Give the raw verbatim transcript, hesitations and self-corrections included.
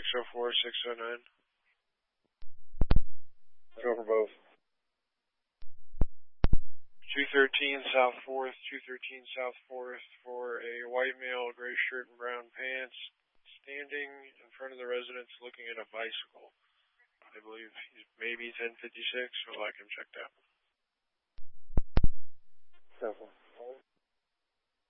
six oh four, six oh nine. Go for both. two thirteen South fourth, two thirteen South fourth for a white male, gray shirt and brown pants, standing in front of the residence looking at a bicycle. I believe he's maybe ten fifty-six, so I'll like him checked out. Careful.